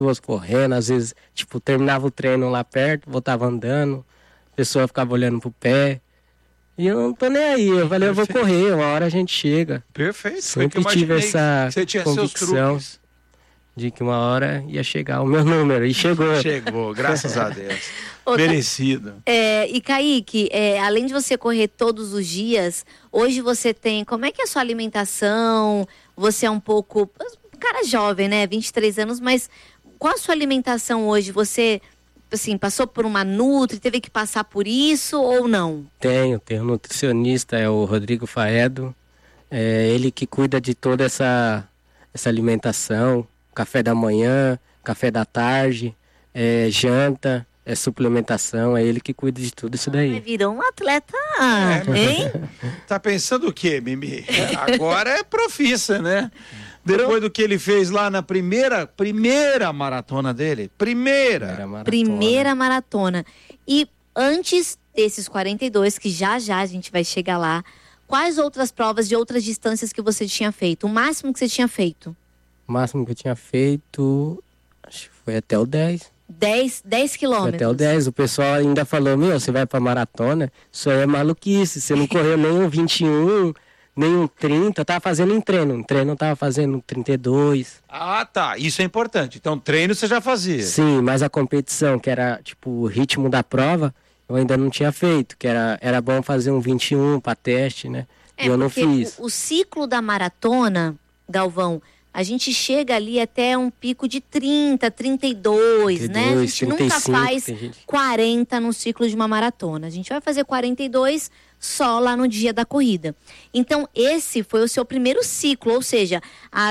pessoas correndo, às vezes, tipo, terminava o treino lá perto, voltava andando, a pessoa ficava olhando pro pé. E eu não tô nem aí, eu falei, eu vou correr, uma hora a gente chega. Perfeito. Sempre tive essa você tinha convicção seus truques de que uma hora ia chegar o meu número, e chegou. Chegou, graças a Deus. Merecido. E Kaique, além de você correr todos os dias, hoje você tem, como é que é a sua alimentação? Você é um pouco, cara jovem, né, 23 anos, mas qual a sua alimentação hoje? Você, assim, passou por uma nutri, teve que passar por isso ou não? Tenho um nutricionista, é o Rodrigo Faedo, ele que cuida de toda essa alimentação, café da manhã, café da tarde, janta, suplementação, é ele que cuida de tudo isso daí. Virou um atleta, hein? Tá pensando o quê, Mimi? Agora é profissa, né? Depois do que ele fez lá na primeira maratona dele. Primeira maratona. E antes desses 42, que já a gente vai chegar lá, quais outras provas de outras distâncias que você tinha feito? O máximo que você tinha feito? O máximo que eu tinha feito, acho que foi até o 10. 10 quilômetros. Até o 10. O pessoal ainda falou, você vai pra maratona? Isso aí é maluquice. Você não correu nem um 21, nem um 30. Eu tava fazendo em treino. Em treino eu tava fazendo 32. Ah, tá. Isso é importante. Então, treino você já fazia. Sim, mas a competição, que era tipo o ritmo da prova, eu ainda não tinha feito. Que era bom fazer um 21 pra teste, né? E eu não fiz. O ciclo da maratona, Galvão, a gente chega ali até um pico de 30, 32, né? A gente 35, nunca faz 40 no ciclo de uma maratona. A gente vai fazer 42 só lá no dia da corrida. Então, esse foi o seu primeiro ciclo, ou seja,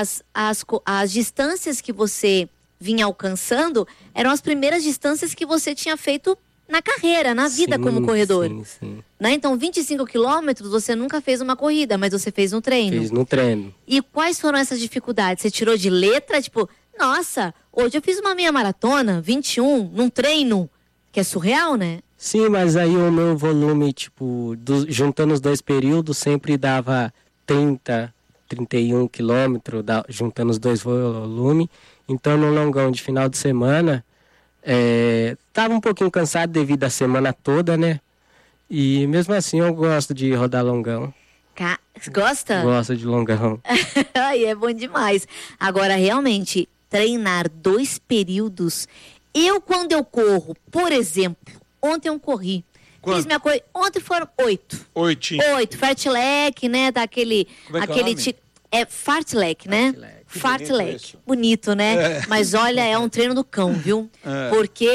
as distâncias que você vinha alcançando eram as primeiras distâncias que você tinha feito na carreira, na vida como corredor. Sim. Né? Então, 25 quilômetros, você nunca fez uma corrida, mas você fez no treino. Fiz no treino. E quais foram essas dificuldades? Você tirou de letra? Tipo, nossa, hoje eu fiz uma meia maratona, 21, num treino, que é surreal, né? Sim, mas aí o meu volume, tipo, juntando os dois períodos, sempre dava 30, 31 quilômetros, juntando os dois volumes. Então, no longão de final de semana, tava um pouquinho cansado devido à semana toda, né? E mesmo assim eu gosto de rodar longão. Gosta? Gosto de longão. Ai, é bom demais. Agora, realmente, treinar 2 períodos. Quando eu corro, por exemplo, ontem eu corri. Fiz minha corrida. Ontem foram 8. 8, fartlek, né? Daquele. Fartlek, né? Fartlek. Bonito, né? Mas olha, é um treino do cão, viu? Porque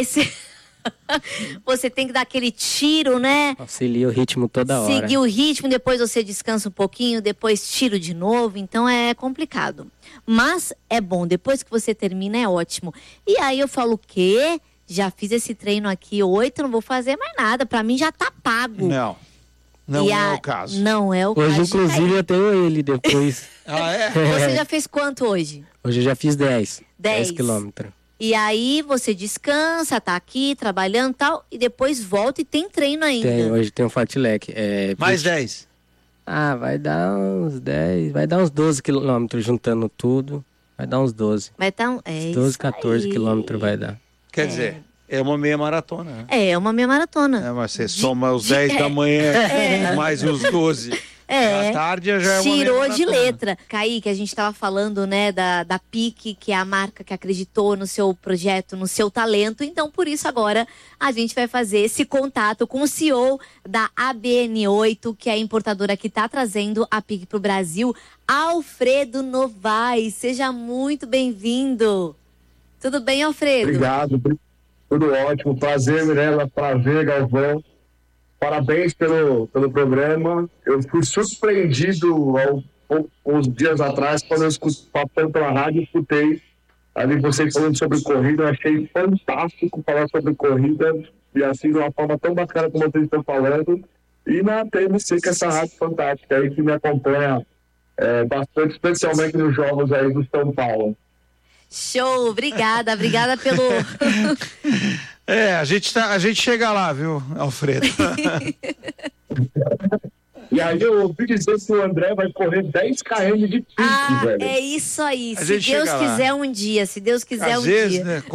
você tem que dar aquele tiro, né? Auxilia o ritmo toda hora. Seguir o ritmo, depois você descansa um pouquinho, depois tiro de novo. Então é complicado. Mas é bom, depois que você termina é ótimo. E aí eu falo o quê? Já fiz esse treino aqui 8, não vou fazer mais nada. Pra mim já tá pago. Não é o caso. Não é o caso. Hoje, inclusive, eu tenho ele depois. Você já fez quanto hoje? Hoje eu já fiz 10. 10 quilômetros. E aí você descansa, tá aqui trabalhando e tal, e depois volta e tem treino ainda. Hoje tem um fartlek. Mais 10? Vai dar uns 10, vai dar uns 12 quilômetros juntando tudo. Vai dar uns 12. Vai dar 12, 14 quilômetros vai dar. Quer dizer, é uma meia maratona, né? É uma meia maratona. Mas você soma os 10 da manhã mais os 12. À tarde já é uma tirou de letra. Kaique, a gente estava falando, né, da PIC, que é a marca que acreditou no seu projeto, no seu talento. Então, por isso, agora a gente vai fazer esse contato com o CEO da ABN8, que é a importadora que está trazendo a PIC para o Brasil, Alfredo Novaes. Seja muito bem-vindo. Tudo bem, Alfredo? Obrigado. Tudo ótimo. Prazer, Mirella. Prazer, Galvão. Parabéns pelo programa. Eu fui surpreendido uns dias atrás, quando eu escutei pela rádio, escutei ali vocês falando sobre corrida. Eu achei fantástico falar sobre corrida, e assim, de uma forma tão bacana como vocês estão falando. E na TMC, que é essa rádio fantástica aí, que me acompanha bastante, especialmente nos jogos aí do São Paulo. Show, obrigada pelo... A gente chega lá, viu, Alfredo? E aí eu ouvi dizer que o André vai correr 10 km de pique, velho. É isso aí. Se Deus quiser um dia, se Deus quiser um dia. Né?